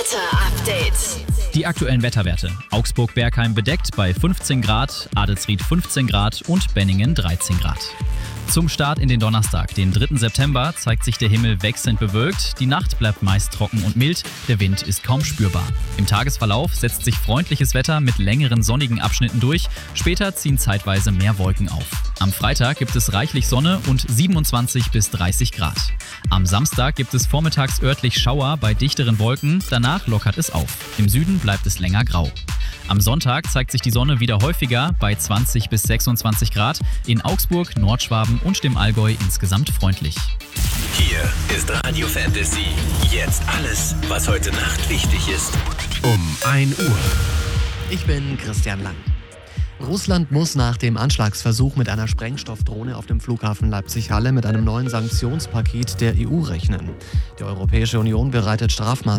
Wetter-Update. Die aktuellen Wetterwerte. Augsburg-Bergheim bedeckt bei 15 Grad, Adelsried 15 Grad und Benningen 13 Grad. Zum Start in den Donnerstag, den 3. September, zeigt sich der Himmel wechselnd bewölkt, die Nacht bleibt meist trocken und mild, der Wind ist kaum spürbar. Im Tagesverlauf setzt sich freundliches Wetter mit längeren sonnigen Abschnitten durch, später ziehen zeitweise mehr Wolken auf. Am Freitag gibt es reichlich Sonne und 27 bis 30 Grad. Am Samstag gibt es vormittags örtlich Schauer bei dichteren Wolken, danach lockert es auf. Im Süden bleibt es länger grau. Am Sonntag zeigt sich die Sonne wieder häufiger bei 20 bis 26 Grad, in Augsburg, Nordschwaben und dem Allgäu insgesamt freundlich. Hier ist Radio Fantasy. Jetzt alles, was heute Nacht wichtig ist. Um 1 Uhr. Ich bin Christian Lang. Russland muss nach dem Anschlagsversuch mit einer Sprengstoffdrohne auf dem Flughafen Leipzig-Halle mit einem neuen Sanktionspaket der EU rechnen. Die Europäische Union bereitet Strafmaßnahmen